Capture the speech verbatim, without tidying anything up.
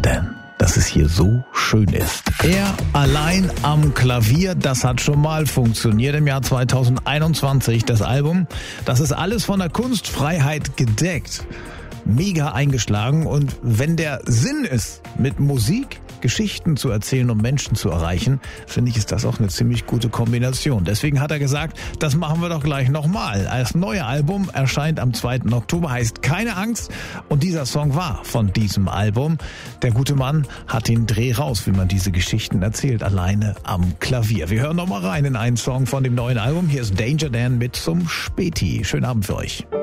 denn, dass es hier so schön ist? Er allein am Klavier, das hat schon mal funktioniert im Jahr zweitausendeinundzwanzig. Das Album, das ist alles von der Kunstfreiheit gedeckt. Mega eingeschlagen, und wenn der Sinn ist, mit Musik Geschichten zu erzählen und Menschen zu erreichen, finde ich, ist das auch eine ziemlich gute Kombination. Deswegen hat er gesagt, das machen wir doch gleich nochmal. Das neue Album erscheint am zweiten Oktober, heißt Keine Angst, und dieser Song war von diesem Album. Der gute Mann hat den Dreh raus, wie man diese Geschichten erzählt, alleine am Klavier. Wir hören nochmal rein in einen Song von dem neuen Album. Hier ist Danger Dan mit Zum Späti. Schönen Abend für euch.